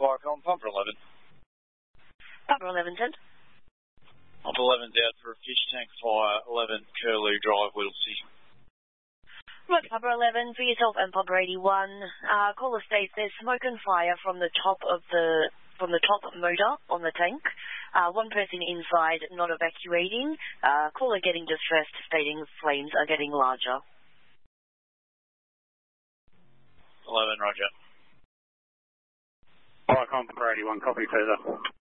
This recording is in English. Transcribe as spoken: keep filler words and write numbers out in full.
Firecom, Pumper eleven. Pumper eleven, ten. Pumper eleven's out for a fish tank fire, eleven Curlew Drive, Whittlesea. Right, Pumper eleven, for yourself and Pumper eighty-one. Uh, caller states there's smoke and fire from the top of the, from the top motor on the tank. Uh, one person inside not evacuating. Uh, caller getting distressed, stating flames are getting larger. eleven, roger. Firecom, Pumper eighty-one, copy further.